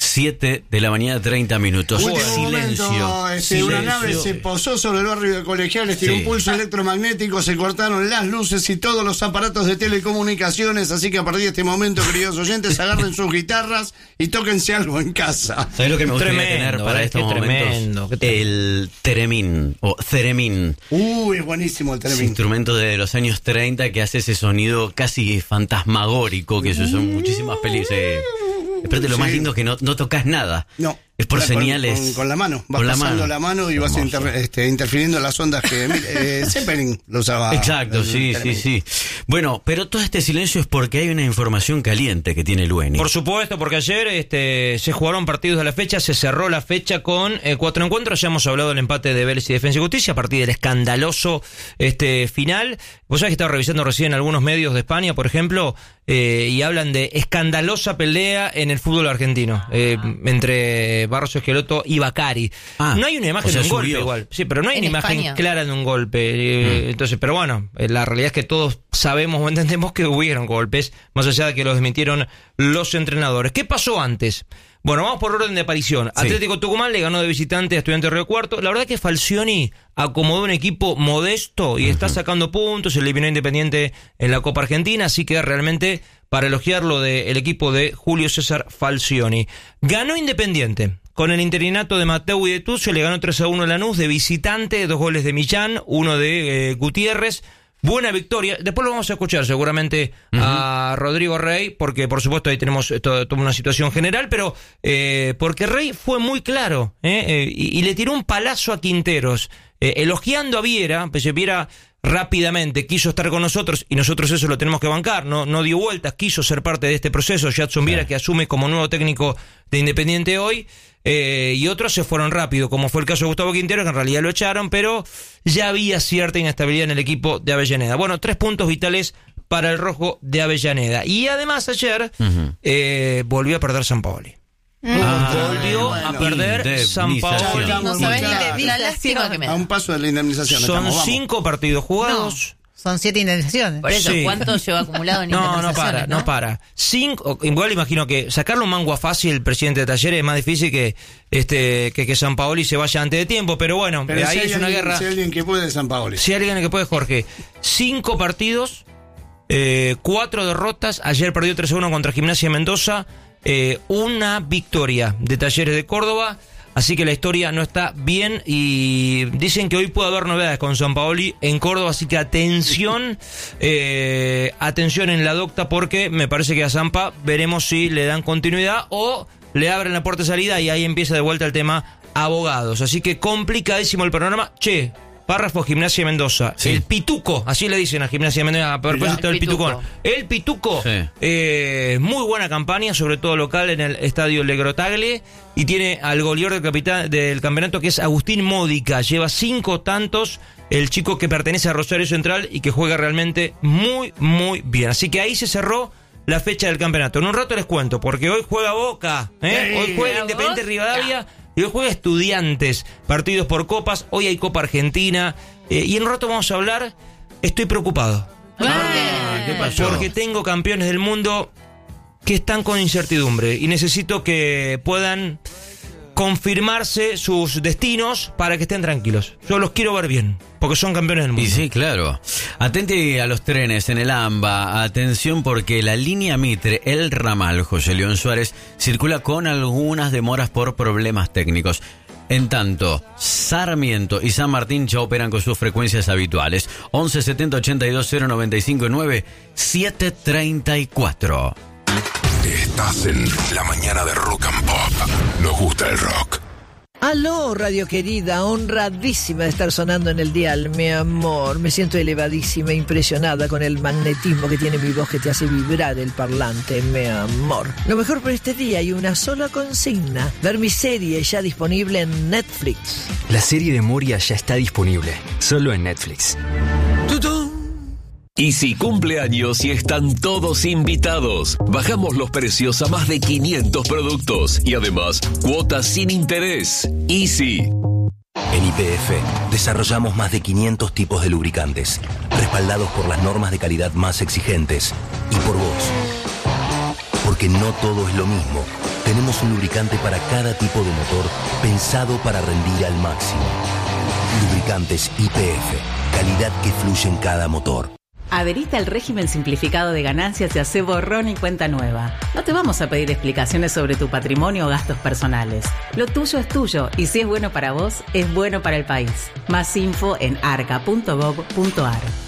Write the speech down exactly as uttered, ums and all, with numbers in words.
siete de la mañana, treinta minutos. Último Silencio. momento, este, Silencio. una nave se posó sobre el barrio de Colegiales, tiró Sí. un pulso electromagnético, se cortaron las luces y todos los aparatos de telecomunicaciones, así que a partir de este momento, queridos oyentes, agarren sus guitarras y tóquense algo en casa. ¿Sabes lo que me gustaría Tremendo, tener para eh, estos qué momentos? tremendo, qué tremendo. El Theremin o Theremin. Uy, es buenísimo el Ese Theremin. instrumento de los años treinta que hace ese sonido casi fantasmagórico que se usó en muchísimas pelis. Eh. Espérate, lo Sí. más lindo es que no, no tocas nada. No. Es por Con- señales. Con, con la mano. Vas Con la pasando mano. la mano y vas Hermoso. inter- este, interfiriendo en las ondas que... mire, eh, Zeppelin lo usaba. Exacto, el sí, sí, Theremin. sí. Bueno, pero todo este silencio es porque hay una información caliente que tiene Lueni. Por supuesto, porque ayer este, se jugaron partidos de la fecha, se cerró la fecha con eh, cuatro encuentros. Ya hemos hablado del empate de Vélez y Defensa y Justicia a partir del escandaloso este final. Vos sabés que estaba revisando recién algunos medios de España, por ejemplo, eh, y hablan de escandalosa pelea en el fútbol argentino eh, entre Barros Esqueloto y Bacari. Ah, no hay una imagen o sea, de un golpe subió. igual, sí, pero no hay En una imagen España. clara de un golpe. eh, Mm. Entonces, pero bueno, eh, la realidad es que todos sabemos o entendemos que hubieron golpes, más allá de que los desmintieron los entrenadores. ¿Qué pasó antes? Bueno, vamos por orden de aparición. Sí. Atlético Tucumán le ganó de visitante a Estudiantes Río Cuarto. La verdad que Falcioni acomodó un equipo modesto y uh-huh. está sacando puntos. Se eliminó Independiente en la Copa Argentina, así que realmente para elogiarlo del equipo de Julio César Falcioni. Ganó Independiente. Con el interinato de Mateu y de Tucio le ganó tres a uno a Lanús de visitante, dos goles de Millán, uno de eh, Gutiérrez. Buena victoria. Después lo vamos a escuchar seguramente uh-huh. a Rodrigo Rey, porque por supuesto ahí tenemos toda, toda una situación general, pero eh, porque Rey fue muy claro ¿eh? Eh, y, y le tiró un palazo a Quinteros, eh, elogiando a Viera, pues Viera rápidamente quiso estar con nosotros y nosotros eso lo tenemos que bancar, no, no dio vueltas, quiso ser parte de este proceso. Jadson Viera, que asume como nuevo técnico de Independiente hoy, eh, y otros se fueron rápido, como fue el caso de Gustavo Quintero, que en realidad lo echaron, pero ya había cierta inestabilidad en el equipo de Avellaneda. Bueno, tres puntos vitales para el rojo de Avellaneda. Y además ayer uh-huh. eh, volvió a perder Sampaoli. Ah, volvió bueno, a perder Sampaoli. No sabés ni la lástima que me da. A un paso de la indemnización. Son estamos, cinco partidos jugados. No, son siete indemnizaciones. Por eso, Sí. ¿cuánto lleva acumulado en No, indemnizaciones? no para, no, no para. Cinco, igual imagino que sacarle un mango a fácil el presidente de Talleres es más difícil que este que, que Sampaoli se vaya antes de tiempo, pero bueno, pero eh, si ahí es una alguien, guerra. Si hay alguien que puede, Sampaoli. Si hay alguien que puede, Jorge. Cinco partidos, eh, cuatro derrotas. Ayer perdió tres a uno contra Gimnasia de Mendoza. Eh, una victoria de Talleres de Córdoba. Así que la historia no está bien y dicen que hoy puede haber novedades con Sampaoli en Córdoba, así que atención, eh, atención en la docta, porque me parece que a Sampa veremos si le dan continuidad o le abren la puerta de salida y ahí empieza de vuelta el tema abogados. Así que complicadísimo el panorama. Che, párrafo Gimnasia de Mendoza. Sí. El Pituco, así le dicen a Gimnasia de Mendoza, a propósito del Pituco. Pitucón. El Pituco, Sí. eh, muy buena campaña, sobre todo local en el estadio Le Grotagle, y tiene al goleador del, capitán, del campeonato, que es Agustín Módica. Lleva cinco tantos, el chico que pertenece a Rosario Central y que juega realmente muy, muy bien. Así que ahí se cerró la fecha del campeonato. En un rato les cuento, porque hoy juega Boca, ¿eh? Sí, hoy juega Independiente Rivadavia. Y hoy juega Estudiantes, partidos por copas, hoy hay Copa Argentina, eh, y en un rato vamos a hablar, estoy preocupado. Ah, ¿qué pasó? Porque tengo campeones del mundo que están con incertidumbre y necesito que puedan confirmarse sus destinos para que estén tranquilos. Yo los quiero ver bien, porque son campeones del mundo. Y sí, claro. Atente a los trenes en el AMBA. Atención, porque la línea Mitre, el ramal José León Suárez, circula con algunas demoras por problemas técnicos. En tanto, Sarmiento y San Martín ya operan con sus frecuencias habituales. once setenta ochenta y dos cero noventa y cinco nueve siete treinta y cuatro. Estás en la mañana de Rock and Pop. Nos gusta el rock. Aló, radio querida, honradísima de estar sonando en el dial, mi amor. Me siento elevadísima, impresionada con el magnetismo que tiene mi voz que te hace vibrar el parlante, mi amor. Lo mejor por este día hay una sola consigna: ver mi serie ya disponible en Netflix. La serie de Moria ya está disponible, solo en Netflix. ¡Tutún! Easy cumpleaños y están todos invitados. Bajamos los precios a más de quinientos productos y además cuotas sin interés. Easy. En Y P F desarrollamos más de quinientos tipos de lubricantes, respaldados por las normas de calidad más exigentes y por vos. Porque no todo es lo mismo, tenemos un lubricante para cada tipo de motor pensado para rendir al máximo. Lubricantes Y P F, calidad que fluye en cada motor. Adherite al régimen simplificado de ganancias y hacé borrón y cuenta nueva. No te vamos a pedir explicaciones sobre tu patrimonio o gastos personales. Lo tuyo es tuyo y si es bueno para vos, es bueno para el país. Más info en arca punto gov punto ar.